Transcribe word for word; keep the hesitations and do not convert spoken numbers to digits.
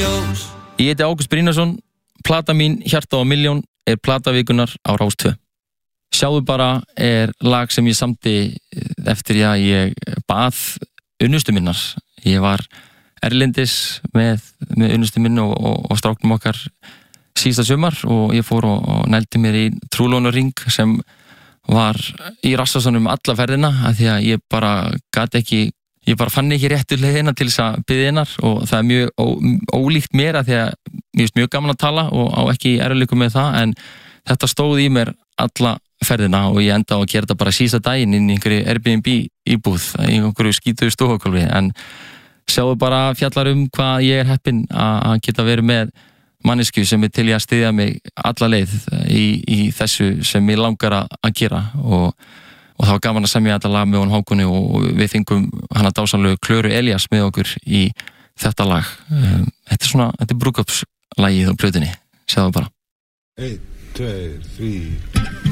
ljós. Ég heiti Ágúst Brynjarsson, plata mín Hjarta á milljón er plata vikunnar á Rás tvö. Sjáðu bara er lag sem ég samdi eftir að ég bað unnustu minnar. Ég var erlendis með, með unnustu minn og, og, og stráknum okkar síðasta sumar og ég fór og, og nældi mér í trúlónarring sem var í Rassarsson alla ferðina af því að ég bara gat ekki Ég bara fann ekki réttu leiðina til þess að biðja hennar og það er mjög ó, ólíkt mér að því að mér finnst mjög gaman að tala og á ekki erfiðleikum með það en þetta stóð í mér alla ferðina og ég enda á að gera þetta bara síðasta daginn inn í einhverju Airbnb íbúð í einhverju skítuðu stofukólfi en sjáðu bara fjallar um hvað ég er heppinn að geta verið með mannesku sem er til í að styðja mig alla leið í, í þessu sem ég langar að gera og og það var gaman að semja þetta lag með hún Hákoni og við fengum hana dásanlegu Klöru Elías með okkur í þetta lag. Um, þetta er svona, þetta er brúðkaupslagið á plötunni. Sjáðu bara. Eitt, tveir, þrír